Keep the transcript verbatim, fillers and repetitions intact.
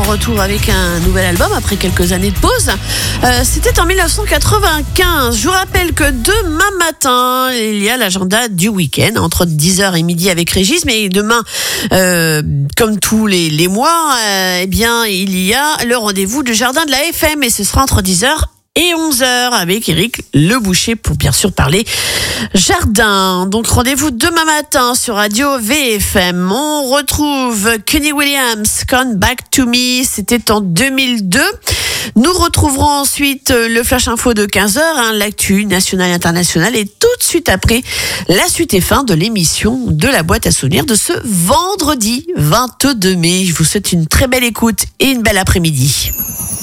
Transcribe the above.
retour avec un nouvel album après quelques années de pause. Euh, c'était en dix-neuf cent quatre-vingt-quinze. Je vous rappelle que demain matin, il y a l'agenda du week-end entre dix heures et midi avec Régis. Mais demain, euh, comme tous les, les mois, euh, eh bien, il y a le rendez-vous du Jardin de la F M et ce sera entre dix heures et onze heures avec Eric Le Boucher pour bien sûr parler jardin. Donc rendez-vous demain matin sur Radio V F M. On retrouve Kenny Williams, Come Back to Me, c'était en deux mille deux. Nous retrouverons ensuite le Flash Info de quinze heures, hein, l'actu nationale et internationale, et tout de suite après, la suite et fin de l'émission de la boîte à souvenirs de ce vendredi vingt-deux mai. Je vous souhaite une très belle écoute et une belle après-midi.